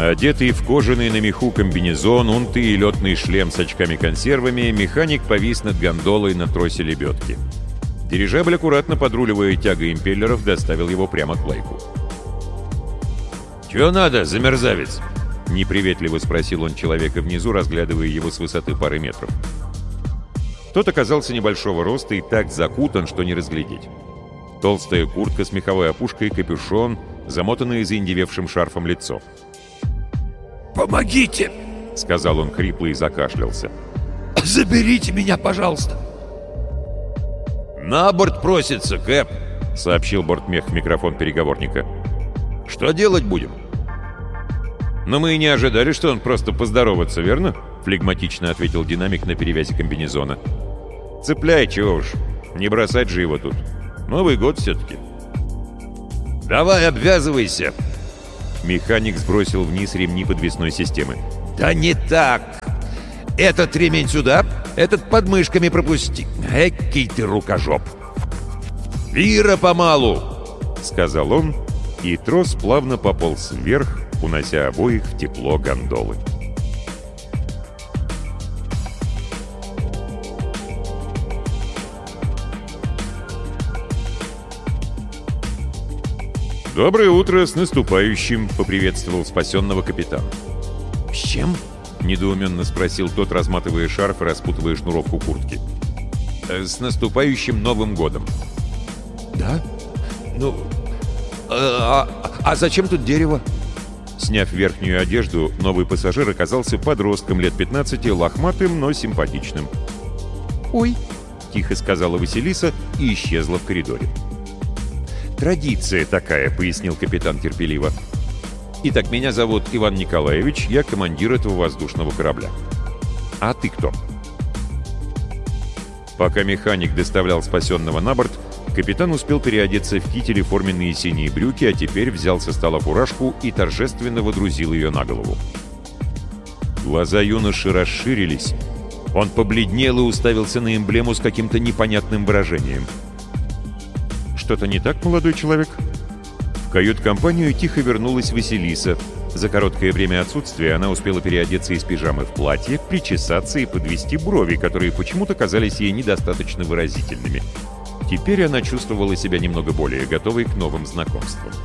Одетый в кожаный на меху комбинезон, унты и летный шлем с очками-консервами, механик повис над гондолой на тросе лебедки. Дирижабль, аккуратно подруливая тягой импеллеров, доставил его прямо к Блейку. «Чего надо, замерзавец?» — неприветливо спросил он человека внизу, разглядывая его с высоты пары метров. Тот оказался небольшого роста и так закутан, что не разглядеть. Толстая куртка с меховой опушкой, капюшон, замотанное заиндевевшим шарфом лицо. «Помогите!» — сказал он хрипло и закашлялся. «Заберите меня, пожалуйста!» «На борт просится, Кэп!» — сообщил бортмех в микрофон переговорника. «Что делать будем?» «Но мы и не ожидали, что он просто поздороваться, верно?» — флегматично ответил динамик на перевязи комбинезона. «Цепляй, чего уж. Не бросать же его тут. Новый год все-таки». «Давай, обвязывайся!» Механик сбросил вниз ремни подвесной системы. «Да не так! Этот ремень сюда, этот под мышками пропусти. Экий ты рукожоп!» «Вира помалу!» — сказал он, и трос плавно пополз вверх, унося обоих в тепло гондолы. «Доброе утро, с наступающим!» — поприветствовал спасенного капитан. «С чем?» — недоуменно спросил тот, разматывая шарф и распутывая шнуровку куртки. «С наступающим Новым годом!» «Да? Ну... А зачем тут дерево?» Сняв верхнюю одежду, новый пассажир оказался подростком лет 15, лохматым, но симпатичным. «Ой!» — тихо сказала Василиса и исчезла в коридоре. «Традиция такая», — пояснил капитан терпеливо. «Итак, меня зовут Иван Николаевич, я командир этого воздушного корабля. А ты кто?» Пока механик доставлял спасенного на борт, капитан успел переодеться в китель и форменные синие брюки, а теперь взял со стола фуражку и торжественно водрузил ее на голову. Глаза юноши расширились. Он побледнел и уставился на эмблему с каким-то непонятным выражением. «Что-то не так, молодой человек?» В кают-компанию тихо вернулась Василиса. За короткое время отсутствия она успела переодеться из пижамы в платье, причесаться и подвести брови, которые почему-то казались ей недостаточно выразительными. Теперь она чувствовала себя немного более готовой к новым знакомствам.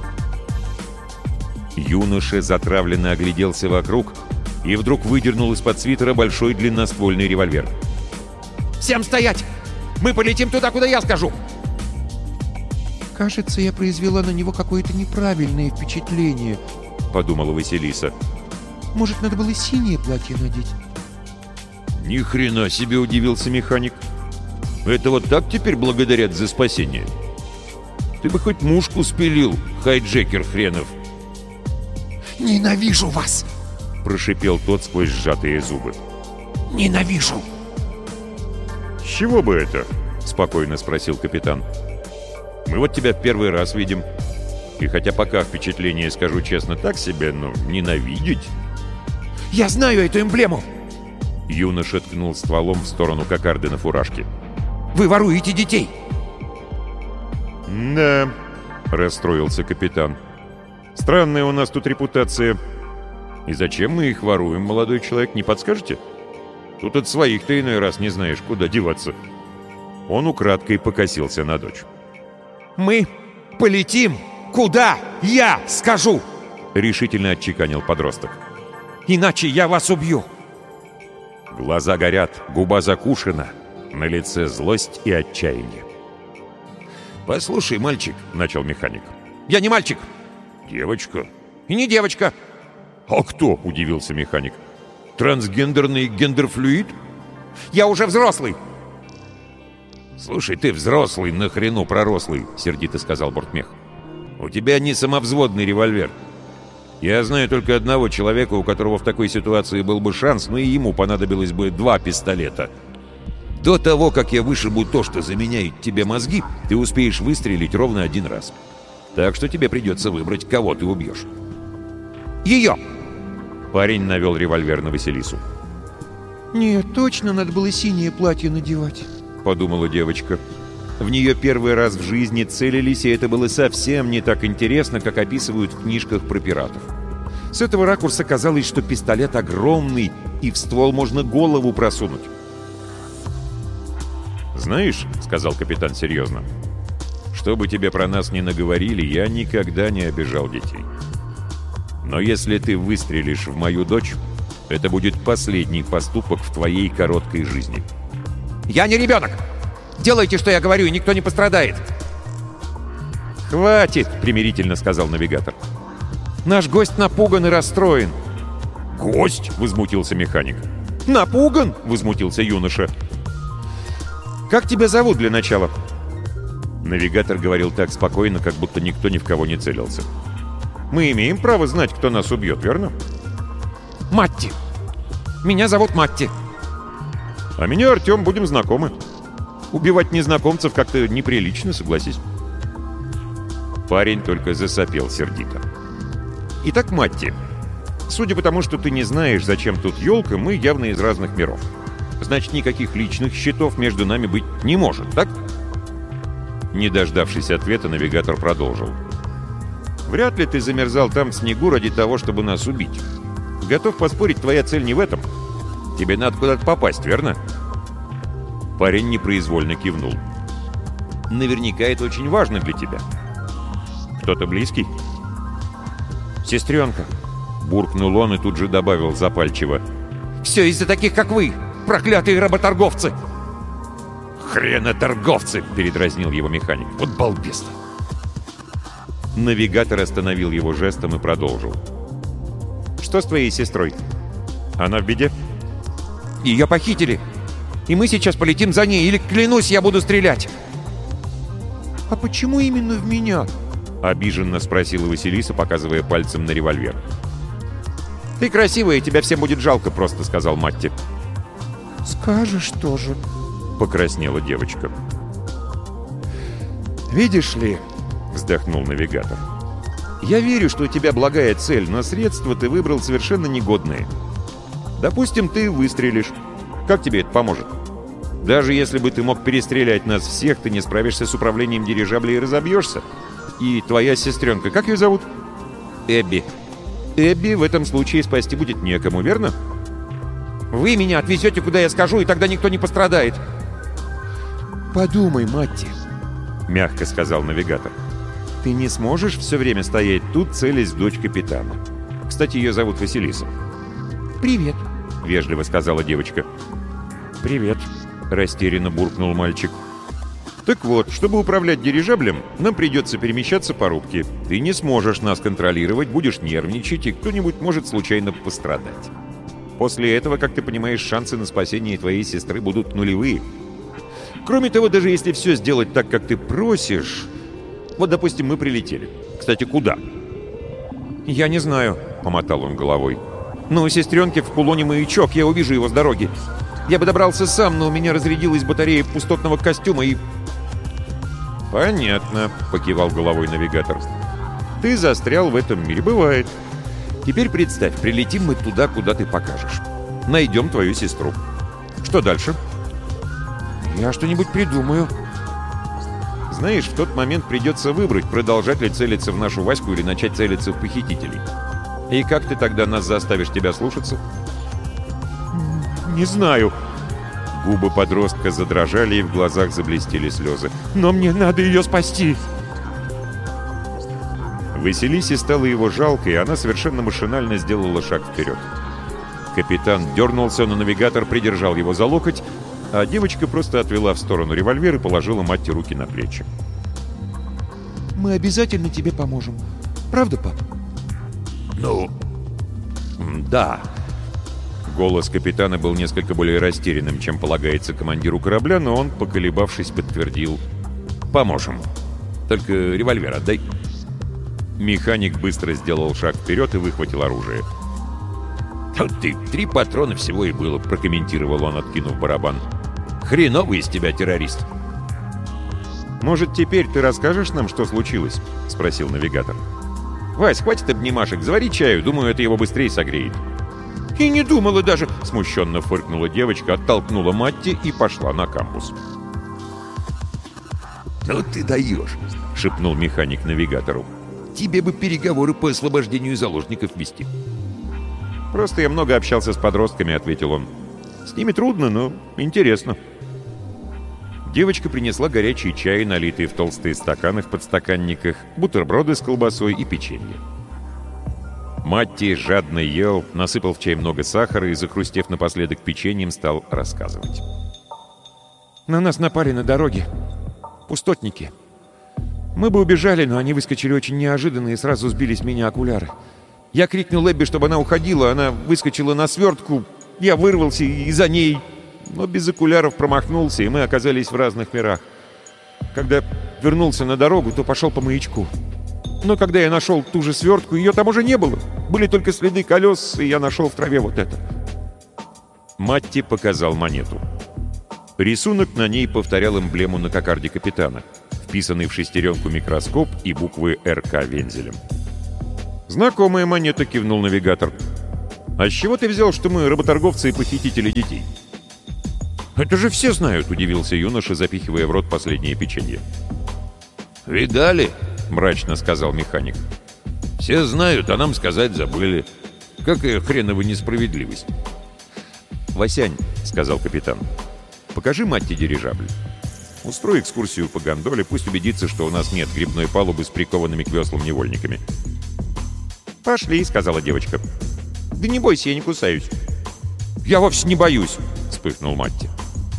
Юноша затравленно огляделся вокруг и вдруг выдернул из-под свитера большой длинноствольный револьвер. «Всем стоять! Мы полетим туда, куда я скажу!» «Кажется, я произвела на него какое-то неправильное впечатление», — подумала Василиса. «Может, надо было синее платье надеть?» «Ни хрена себе!» — удивился механик. «Это вот так теперь благодарят за спасение? Ты бы хоть мушку спилил, хайджекер хренов!» «Ненавижу вас!» — прошипел тот сквозь сжатые зубы. «Ненавижу!» «С чего бы это?» — спокойно спросил капитан. «Мы вот тебя в первый раз видим. И хотя пока впечатление, скажу честно, так себе, но ненавидеть...» «Я знаю эту эмблему!» Юноша ткнул стволом в сторону кокарды на фуражке. «Вы воруете детей!» «Да», — расстроился капитан. «Странная у нас тут репутация. И зачем мы их воруем, молодой человек, не подскажете? Тут от своих-то иной раз не знаешь, куда деваться». Он украдкой покосился на дочь. «Мы полетим, куда я скажу!» — решительно отчеканил подросток. «Иначе я вас убью!» Глаза горят, губа закушена, на лице злость и отчаяние. «Послушай, мальчик», — начал механик. «Я не мальчик!» «Девочка». «И не девочка!» «А кто?» — удивился механик. «Трансгендерный гендерфлюид?» «Я уже взрослый!» «Слушай, ты взрослый, нахрену пророслый», — сердито сказал бортмех. «У тебя не самовзводный револьвер. Я знаю только одного человека, у которого в такой ситуации был бы шанс, но и ему понадобилось бы 2 пистолета. До того, как я вышибу то, что заменяет тебе мозги, ты успеешь выстрелить ровно 1 раз. Так что тебе придется выбрать, кого ты убьешь». «Ее!» Парень навел револьвер на Василису. «Нет, точно надо было синее платье надевать», — подумала девочка. В нее первый раз в жизни целились, и это было совсем не так интересно, как описывают в книжках про пиратов. С этого ракурса казалось, что пистолет огромный, и в ствол можно голову просунуть. «Знаешь, — сказал капитан серьезно, — что бы тебе про нас ни наговорили, я никогда не обижал детей. Но если ты выстрелишь в мою дочь, это будет последний поступок в твоей короткой жизни». «Я не ребенок! Делайте, что я говорю, и никто не пострадает!» «Хватит!» — примирительно сказал навигатор. Наш гость напуган и расстроен». «Гость?» — возмутился механик. «Напуган?» — возмутился юноша. «Как тебя зовут для начала?» Навигатор говорил так спокойно, как будто никто ни в кого не целился. «Мы имеем право знать, кто нас убьет, верно?» «Матти. Меня зовут Матти». «А меня Артем, будем знакомы. Убивать незнакомцев как-то неприлично, согласись». Парень только засопел сердито. «Итак, Матти, судя по тому, что ты не знаешь, зачем тут елка, мы явно из разных миров. Значит, никаких личных счетов между нами быть не может, так?» Не дождавшись ответа, навигатор продолжил. «Вряд ли ты замерзал там в снегу ради того, чтобы нас убить. Готов поспорить, твоя цель не в этом. Тебе надо куда-то попасть, верно?» Парень непроизвольно кивнул. «Наверняка это очень важно для тебя. Кто-то близкий?» «Сестренка», — буркнул он и тут же добавил запальчиво. «Все из-за таких, как вы, проклятые работорговцы!» «Хреноторговцы!» — передразнил его механик. «Вот балбес-то!» Навигатор остановил его жестом и продолжил. «Что с твоей сестрой? Она в беде?» «Ее похитили, и мы сейчас полетим за ней, или, клянусь, я буду стрелять!» «А почему именно в меня?» — обиженно спросила Василиса, показывая пальцем на револьвер. «Ты красивая, тебя всем будет жалко просто», — сказал Матти. «Скажешь тоже», — покраснела девочка. «Видишь ли», — вздохнул навигатор, «я верю, что у тебя благая цель, но средства ты выбрал совершенно негодные. Допустим, ты выстрелишь. Как тебе это поможет? Даже если бы ты мог перестрелять нас всех, ты не справишься с управлением дирижабля и разобьешься. И твоя сестренка, как ее зовут?» «Эбби». «Эбби в этом случае спасти будет некому, верно?» «Вы меня отвезете, куда я скажу, и тогда никто не пострадает». «Подумай, Матти», — мягко сказал навигатор. «Ты не сможешь все время стоять тут, целясь в дочь капитана. Кстати, ее зовут Василиса». «Привет», — вежливо сказала девочка. «Привет», — растерянно буркнул мальчик. «Так вот, чтобы управлять дирижаблем, нам придется перемещаться по рубке. Ты не сможешь нас контролировать, будешь нервничать, и кто-нибудь может случайно пострадать. После этого, как ты понимаешь, шансы на спасение твоей сестры будут нулевые. Кроме того, даже если все сделать так, как ты просишь... Вот, допустим, мы прилетели. Кстати, куда?» «Я не знаю», — помотал он головой. «Но у сестренки в кулоне маячок, я увижу его с дороги. Я бы добрался сам, но у меня разрядилась батарея пустотного костюма и...» «Понятно», — покивал головой навигатор. «Ты застрял в этом мире, бывает. Теперь представь, прилетим мы туда, куда ты покажешь. Найдем твою сестру. Что дальше?» «Я что-нибудь придумаю». «Знаешь, в тот момент придется выбрать, продолжать ли целиться в нашу Ваську или начать целиться в похитителей. И как ты тогда нас заставишь тебя слушаться?» «Не знаю». Губы подростка задрожали, и в глазах заблестели слезы. «Но мне надо ее спасти». Василисе стало его жалко, и она совершенно машинально сделала шаг вперед. Капитан дернулся, но навигатор придержал его за локоть, а девочка просто отвела в сторону револьвер и положила Матте руки на плечи. «Мы обязательно тебе поможем. Правда, пап?» «Ну, да». Голос капитана был несколько более растерянным, чем полагается командиру корабля, но он, поколебавшись, подтвердил: «Поможем. Только револьвер отдай». Механик быстро сделал шаг вперед и выхватил оружие. «Вот ты, 3 патрона всего и было», — прокомментировал он, откинув барабан. «Хреновый из тебя террорист». «Может, теперь ты расскажешь нам, что случилось?» — спросил навигатор. «Вась, хватит обнимашек, завари чаю, думаю, это его быстрее согреет». «И не думала даже», — смущенно фыркнула девочка, оттолкнула Матти и пошла на камбус. «Ну ты даешь», — шепнул механик навигатору. Тебе бы переговоры по освобождению заложников вести». «Просто я много общался с подростками», — ответил он. «С ними трудно, но интересно». Девочка принесла горячий чай, налитый в толстые стаканы в подстаканниках, бутерброды с колбасой и печенье. Матти жадно ел, насыпал в чай много сахара и, захрустев напоследок печеньем, стал рассказывать. На нас напали на дороге. Пустотники. Мы бы убежали, но они выскочили очень неожиданно и сразу сбили с меня окуляры. Я крикнул Эбби, чтобы она уходила, она выскочила на свертку. Я вырвался и за ней, но без окуляров промахнулся, и мы оказались в разных мирах. Когда вернулся на дорогу, то пошел по маячку. Но когда я нашел ту же свертку, ее там уже не было. Были только следы колес, и я нашел в траве вот это. Матти показал монету. Рисунок на ней повторял эмблему на кокарде капитана, вписанный в шестеренку микроскоп и буквы РК вензелем. «Знакомая монета», — кивнул навигатор. «А с чего ты взял, что мы работорговцы и похитители детей?» «Это же все знают», — удивился юноша, запихивая в рот последнее печенье. «Видали?» — мрачно сказал механик. «Все знают, а нам сказать забыли. Какая хреновая несправедливость!» «Васянь», — сказал капитан, — «покажи Матти дирижабль. Устрой экскурсию по гондоле, пусть убедится, что у нас нет грибной палубы с прикованными к веслам невольниками». «Пошли», — сказала девочка. «Да не бойся, я не кусаюсь». «Я вовсе не боюсь», — вспыхнул Матти.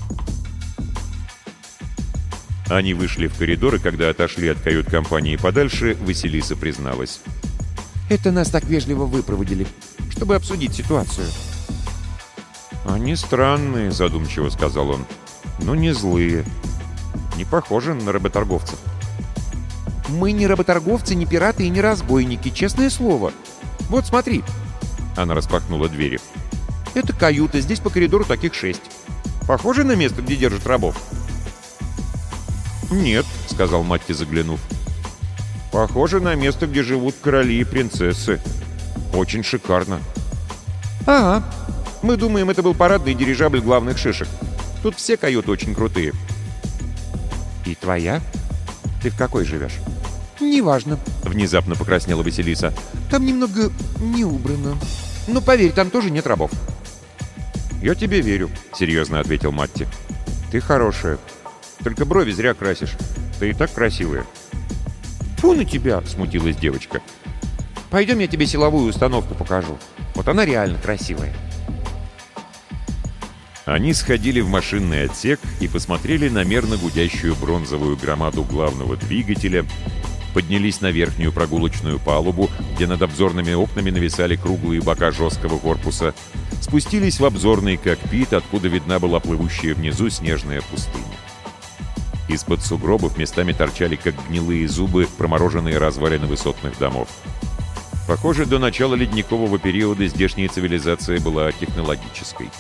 Они вышли в коридор, и когда отошли от кают-компании подальше, Василиса призналась. «Это нас так вежливо выпроводили, чтобы обсудить ситуацию». «Они странные», — задумчиво сказал он, — «но не злые. Не похожи на работорговцев». «Мы не работорговцы, не пираты и не разбойники, честное слово. Вот смотри». Она распахнула двери. «Это каюта, здесь по коридору таких 6. Похоже на место, где держат рабов?» «Нет», — сказал Матти, заглянув. «Похоже на место, где живут короли и принцессы. Очень шикарно». «Ага. Мы думаем, это был парадный дирижабль главных шишек. Тут все каюты очень крутые». «И твоя? Ты в какой живешь?» «Неважно», — внезапно покраснела Василиса. «Там немного не убрано. Но поверь, там тоже нет рабов». «Я тебе верю», — серьезно ответил Матти. «Ты хорошая. Только брови зря красишь. Ты и так красивая». «Фу на тебя!» — смутилась девочка. «Пойдем, я тебе силовую установку покажу. Вот она реально красивая». Они сходили в машинный отсек и посмотрели на мерно гудящую бронзовую громаду главного двигателя, поднялись на верхнюю прогулочную палубу, где над обзорными окнами нависали круглые бока жесткого корпуса, спустились в обзорный кокпит, откуда видна была плывущая внизу снежная пустыня. Из-под сугробов местами торчали, как гнилые зубы, промороженные развалины высотных домов. Похоже, до начала ледникового периода здешняя цивилизация была технологической.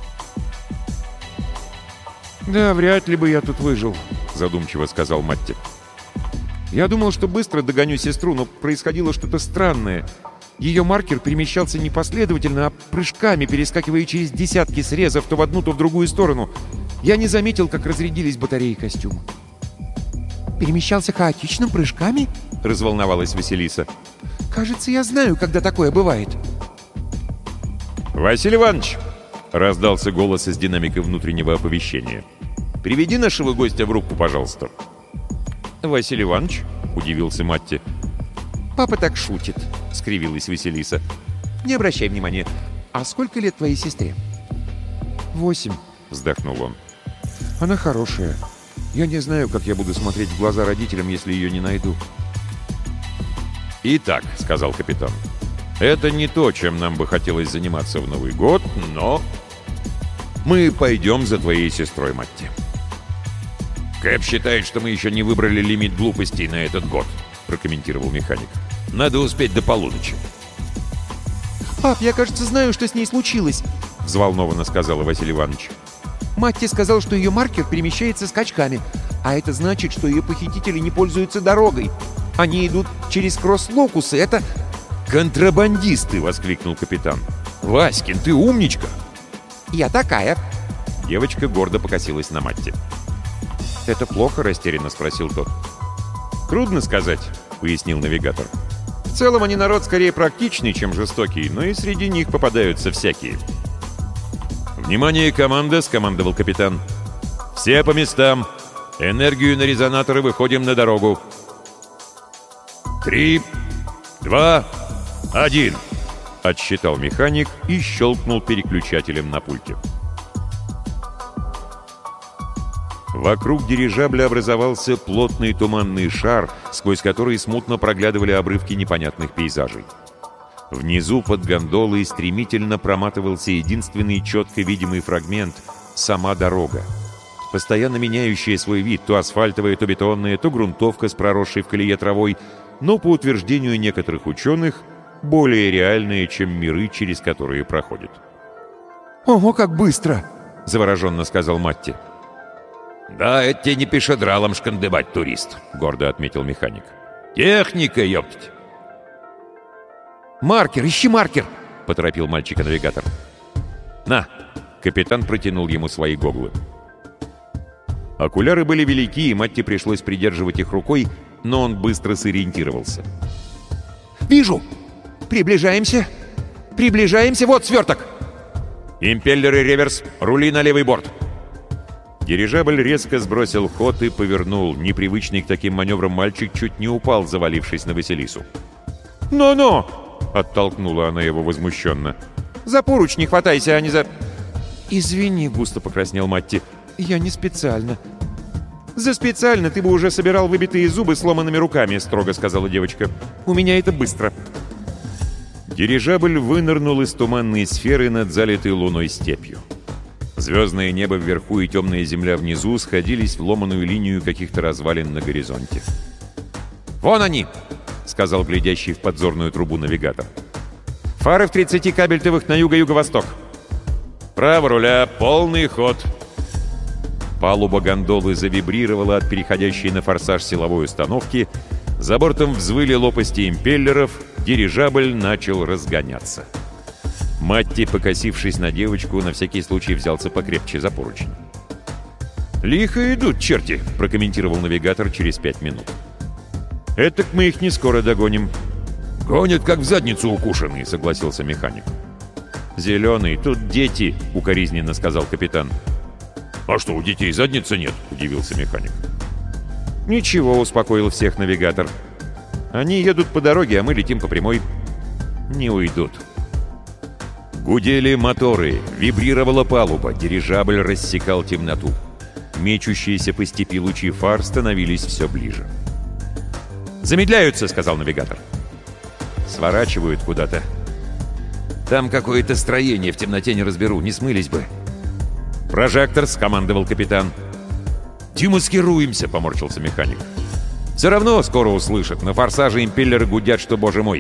«Да, вряд ли бы я тут выжил», — задумчиво сказал Матти. «Я думал, что быстро догоню сестру, но происходило что-то странное. Ее маркер перемещался не последовательно, а прыжками, перескакивая через десятки срезов то в одну, то в другую сторону. Я не заметил, как разрядились батареи костюма». «Перемещался хаотично прыжками?» — разволновалась Василиса. «Кажется, я знаю, когда такое бывает». «Василий Иванович!» — раздался голос из динамика внутреннего оповещения. «Приведи нашего гостя в рубку, пожалуйста». «Василий Иванович?» — удивился Матти. «Папа так шутит», — скривилась Василиса. «Не обращай внимания. А сколько лет твоей сестре?» 8, — вздохнул он. Она хорошая. Я не знаю, как я буду смотреть в глаза родителям, если ее не найду. «Итак», — сказал капитан, — «это не то, чем нам бы хотелось заниматься в Новый год, но мы пойдем за твоей сестрой, Матти». «Кэп считает, что мы еще не выбрали лимит глупостей на этот год», — прокомментировал механик. «Надо успеть до полуночи». «Пап, я, кажется, знаю, что с ней случилось», — взволнованно сказала Василий Иванович. «Матти сказал, что ее маркер перемещается скачками, а это значит, что ее похитители не пользуются дорогой. Они идут через кросс-локусы, это...» «Контрабандисты!» — воскликнул капитан. «Васькин, ты умничка!» «Я такая!» Девочка гордо покосилась на Матти. «Это плохо?» — растерянно спросил тот. «Трудно сказать. — пояснил навигатор. В целом они народ скорее практичный, чем жестокий, но и среди них попадаются всякие. «Внимание, команда!» — скомандовал капитан. «Все по местам! Энергию на резонаторы, выходим на дорогу!» 3, 2, 1!» — отсчитал механик и щелкнул переключателем на пульте. Вокруг дирижабля образовался плотный туманный шар, сквозь который смутно проглядывали обрывки непонятных пейзажей. Внизу под гондолой стремительно проматывался единственный четко видимый фрагмент — сама дорога. Постоянно меняющая свой вид, то асфальтовая, то бетонная, то грунтовка с проросшей в колее травой, но, по утверждению некоторых ученых, более реальная, чем миры, через которые проходит. «Ого, как быстро!» — завороженно сказал Матти. «Да, это тебе не пешедралом шкандыбать, турист», — гордо отметил механик. «Техника, ёптать!» «Маркер, ищи маркер!» — поторопил мальчика-навигатор. «На!» — капитан протянул ему свои гоглы. Окуляры были велики, и Матти пришлось придерживать их рукой, но он быстро сориентировался. «Вижу! Приближаемся! Приближаемся! Вот сверток!» «Импеллеры, реверс! Рули на левый борт!» Дирижабль резко сбросил ход и повернул. Непривычный к таким маневрам мальчик чуть не упал, завалившись на Василису. «Но-но!» — оттолкнула она его возмущенно. «За поручни хватайся, а не за...» «Извини», — густо покраснел Матти. «Я не специально». «За специально ты бы уже собирал выбитые зубы сломанными руками», — строго сказала девочка. «У меня это быстро». Дирижабль вынырнул из туманной сферы над залитой луной степью. Звездное небо вверху и темная земля внизу сходились в ломаную линию каких-то развалин на горизонте. «Вон они!» — сказал глядящий в подзорную трубу навигатор. «Фары в 30 кабельтовых на юго-юго-восток». «Право руля, полный ход!» Палуба гондолы завибрировала от переходящей на форсаж силовой установки, за бортом взвыли лопасти импеллеров, дирижабль начал разгоняться. Матти, покосившись на девочку, на всякий случай взялся покрепче за поручень. «Лихо идут, черти!» — прокомментировал навигатор через 5 минут. «Этак мы их не скоро догоним». «Гонят, как в задницу укушенный», — согласился механик. «Зеленый, тут дети», — укоризненно сказал капитан. «А что, у детей задницы нет?» — удивился механик. «Ничего», — успокоил всех навигатор. «Они едут по дороге, а мы летим по прямой. Не уйдут». Гудели моторы, вибрировала палуба, дирижабль рассекал темноту. Мечущиеся по степи лучи фар становились все ближе. «Замедляются», — сказал навигатор. «Сворачивают куда-то». «Там какое-то строение, в темноте не разберу, не смылись бы». «Прожектор», — скомандовал капитан. «Демаскируемся», — поморщился механик. «Все равно скоро услышат. На форсаже импеллеры гудят, что, боже мой».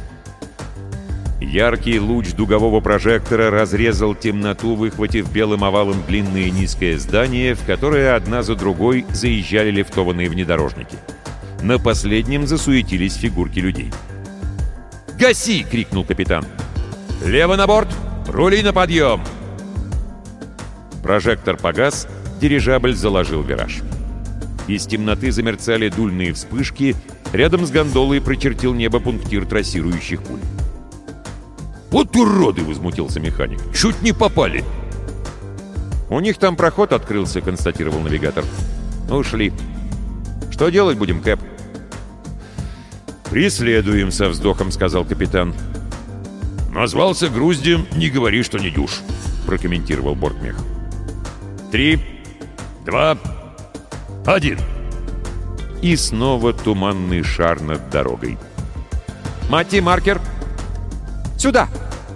Яркий луч дугового прожектора разрезал темноту, выхватив белым овалом длинное низкое здание, в которое одна за другой заезжали лифтованные внедорожники. На последнем засуетились фигурки людей. «Гаси!» — крикнул капитан. «Лево на борт! Рули на подъем!» Прожектор погас, дирижабль заложил вираж. Из темноты замерцали дульные вспышки, рядом с гондолой прочертил небо пунктир трассирующих пуль. «Вот уроды!» — возмутился механик. «Чуть не попали!» «У них там проход открылся», — констатировал навигатор. «Ушли. Что делать будем, Кэп?» «Преследуем», — со вздохом сказал капитан. «Назвался груздем, не говори, что не дюж», — прокомментировал бортмех. 3, 2, 1. И снова туманный шар над дорогой. «Матти, маркер!» «Сюда!»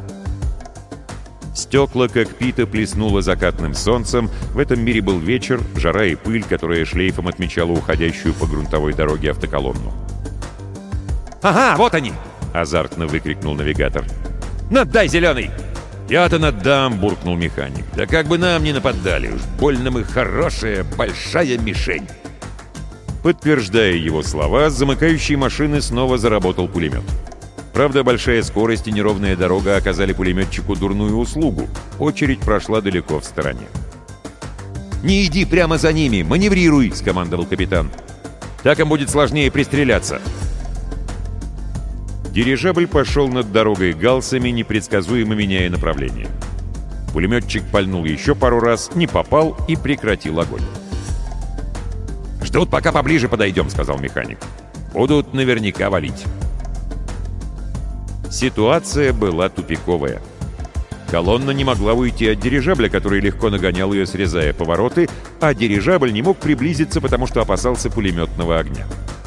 Стекла кокпита плеснуло закатным солнцем. В этом мире был вечер, жара и пыль, которая шлейфом отмечала уходящую по грунтовой дороге автоколонну. «Ага, вот они!» — азартно выкрикнул навигатор. «Надай, зеленый!» «Я-то наддам!» — буркнул механик. «Да как бы нам не нападали, уж больно мы хорошая, большая мишень!» Подтверждая его слова, с замыкающей машины снова заработал пулемет. Правда, большая скорость и неровная дорога оказали пулеметчику дурную услугу. Очередь прошла далеко в стороне. «Не иди прямо за ними, маневрируй!» — скомандовал капитан. «Так им будет сложнее пристреляться». Дирижабль пошел над дорогой галсами, непредсказуемо меняя направление. Пулеметчик пальнул еще пару раз, не попал и прекратил огонь. «Ждут, пока поближе подойдем», — сказал механик. «Будут наверняка валить». Ситуация была тупиковая. Колонна не могла уйти от дирижабля, который легко нагонял ее, срезая повороты, а дирижабль не мог приблизиться, потому что опасался пулеметного огня.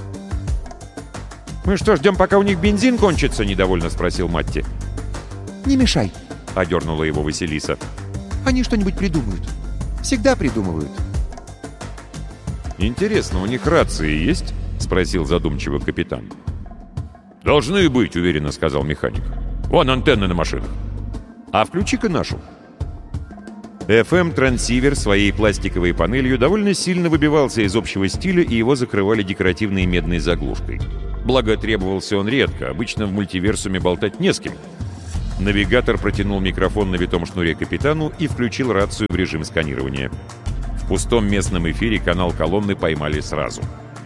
«Мы что, ждем, пока у них бензин кончится?» — недовольно спросил Матти. «Не мешай», — одернула его Василиса. «Они что-нибудь придумают. Всегда придумывают». «Интересно, у них рации есть?» — спросил задумчиво капитан. «Должны быть», — уверенно сказал механик. «Вон антенны на машинах». «А включи-ка нашу». FM-трансивер своей пластиковой панелью довольно сильно выбивался из общего стиля, и его закрывали декоративной медной заглушкой. Благо, требовался он редко, обычно в мультиверсуме болтать не с кем. Навигатор протянул микрофон на витом шнуре капитану и включил рацию в режим сканирования. В пустом местном эфире канал колонны поймали сразу.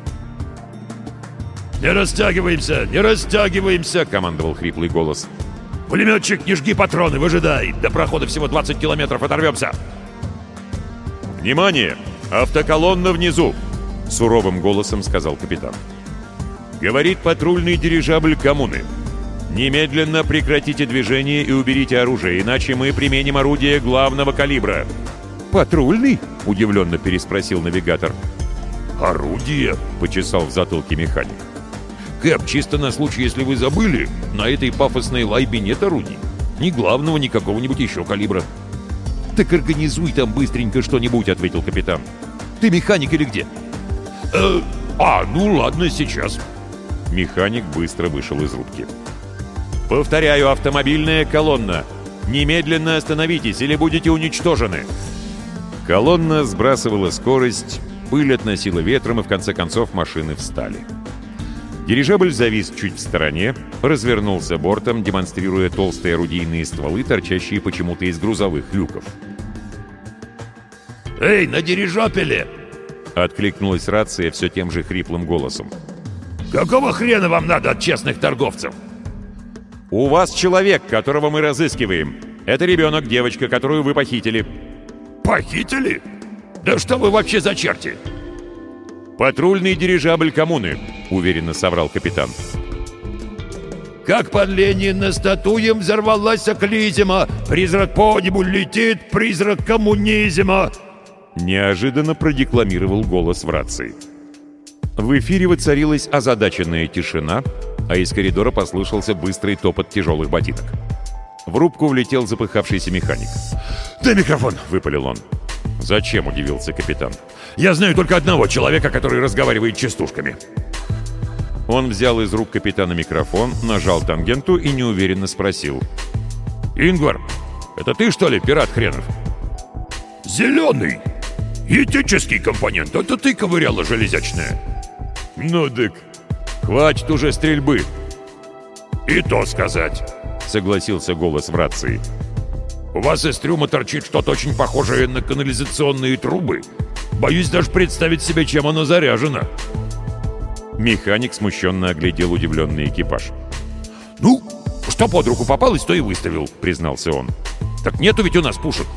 «Не растягиваемся! Не растягиваемся!» — командовал хриплый голос. «Пулеметчик, не жги патроны, выжидай! До прохода всего 20 километров, оторвемся!» «Внимание! Автоколонна внизу!» — суровым голосом сказал капитан. «Говорит патрульный дирижабль коммуны. Немедленно прекратите движение и уберите оружие, иначе мы применим орудие главного калибра». «Патрульный?» — удивленно переспросил навигатор. «Орудие?» — почесал в затылке механик. «Кэп, чисто на случай, если вы забыли, на этой пафосной лайбе нет орудий. Ни главного, ни какого-нибудь еще калибра». «Так организуй там быстренько что-нибудь», — ответил капитан. «Ты механик или где?» Ну ладно, сейчас». Механик быстро вышел из рубки. «Повторяю, автомобильная колонна. Немедленно остановитесь или будете уничтожены». Колонна сбрасывала скорость, пыль относила ветром, и в конце концов машины встали. Дирижабль завис чуть в стороне, развернулся бортом, демонстрируя толстые орудийные стволы, торчащие почему-то из грузовых люков. «Эй, на дирижабеле!» — откликнулась рация все тем же хриплым голосом. «Какого хрена вам надо от честных торговцев?» «У вас человек, которого мы разыскиваем. Это ребенок, девочка, которую вы похитили». «Похитили? Да что вы вообще за черти?» «Патрульный дирижабль коммуны», — уверенно соврал капитан. «Как под Ленина статуем взорвалась оклизма, призрак по небу летит, призрак коммунизма!» Неожиданно продекламировал голос в рации. В эфире воцарилась озадаченная тишина, а из коридора послышался быстрый топот тяжелых ботинок. В рубку влетел запыхавшийся механик. «Дай микрофон!» — выпалил он. «Зачем?» — удивился капитан. «Я знаю только одного человека, который разговаривает частушками». Он взял из рук капитана микрофон, нажал тангенту и неуверенно спросил. «Ингвар, это ты, что ли, пират хренов?» «Зеленый! Этический компонент, это ты ковыряла железячная». «Ну дык, хватит уже стрельбы». «И то сказать», — согласился голос в рации. «У вас из трюма торчит что-то очень похожее на канализационные трубы. Боюсь даже представить себе, чем оно заряжено». Механик смущенно оглядел удивленный экипаж. «Ну, что под руку попалось, то и выставил», — признался он. «Так нету ведь у нас пушек».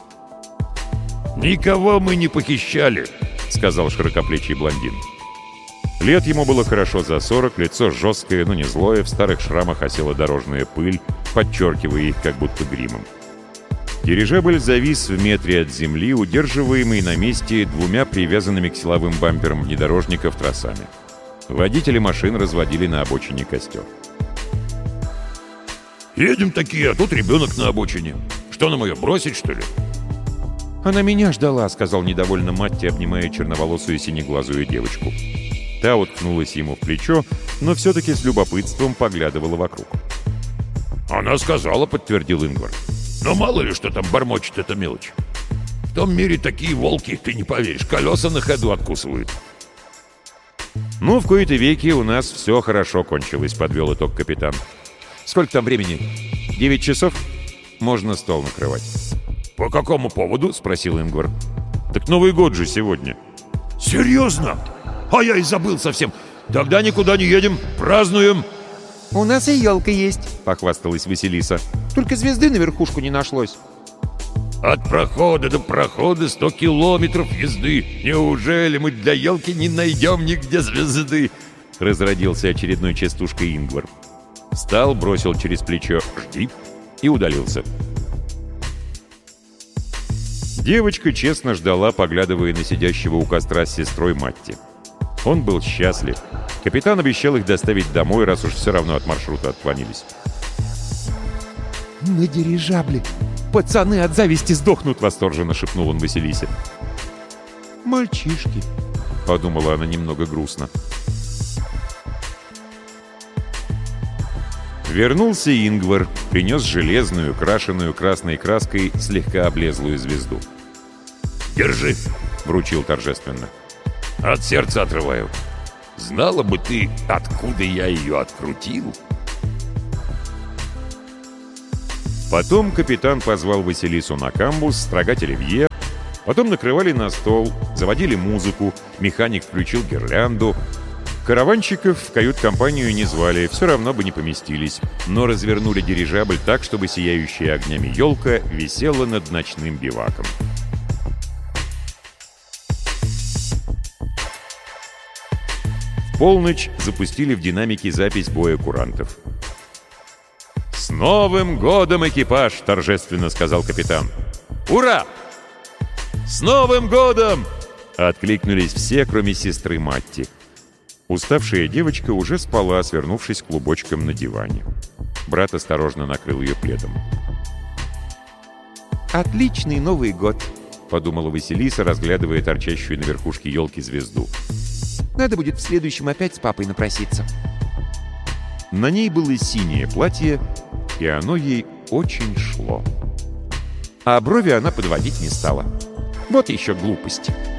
«Никого мы не похищали», — сказал широкоплечий блондин. Лет ему было хорошо за 40, лицо жесткое, но не злое, в старых шрамах осела дорожная пыль, подчеркивая их как будто гримом. Дирижабль завис в метре от земли, удерживаемый на месте двумя привязанными к силовым бамперам внедорожников тросами. Водители машин разводили на обочине костер. «Едем такие, а тут ребенок на обочине. Что нам ее, бросить, что ли?» «Она меня ждала», — сказал недовольно Матти, обнимая черноволосую синеглазую девочку. Та уткнулась ему в плечо, но все-таки с любопытством поглядывала вокруг. «Она сказала», — подтвердил Ингвар. «Но мало ли, что там бормочет эта мелочь. В том мире такие волки, ты не поверишь, колеса на ходу откусывают». «Ну, в кои-то веки у нас все хорошо кончилось», — подвел итог капитан. «Сколько там времени? 9 часов? Можно стол накрывать». «По какому поводу?» — спросил Ингвар. «Так Новый год же сегодня». «Серьезно? А я и забыл совсем. Тогда никуда не едем, празднуем». «У нас и елка есть», — похвасталась Василиса. «только звезды на верхушку не нашлось». От прохода до прохода 100 километров езды. Неужели мы для елки не найдем нигде звезды?» Разродился очередной частушкой Ингвар. Встал, бросил через плечо «Жди» и удалился. Девочка честно ждала, поглядывая на сидящего у костра с сестрой Матти. Он был счастлив. Капитан обещал их доставить домой, раз уж все равно от маршрута отклонились. «На дирижабле! Пацаны от зависти сдохнут!» — восторженно шепнул он Василисе. «Мальчишки!» — подумала она немного грустно. Вернулся Ингвар, принес железную, крашеную красной краской, слегка облезлую звезду. «Держи!» — вручил торжественно. «От сердца отрываю. Знала бы ты, откуда я ее открутил!» Потом капитан позвал Василису на камбус строгать оливье, потом накрывали на стол, заводили музыку, механик включил гирлянду. Караванщиков в кают-компанию не звали, все равно бы не поместились, но развернули дирижабль так, чтобы сияющая огнями елка висела над ночным биваком. В полночь запустили в динамике запись боя курантов. «С Новым годом, экипаж!» — торжественно сказал капитан. «Ура! С Новым годом!» — откликнулись все, кроме сестры Матти. Уставшая девочка уже спала, свернувшись клубочком на диване. Брат осторожно накрыл ее пледом. «Отличный Новый год!» — подумала Василиса, разглядывая торчащую на верхушке елки звезду. «Надо будет в следующем опять с папой напроситься». На ней было синее платье, и оно ей очень шло. А брови она подводить не стала. Вот еще глупость.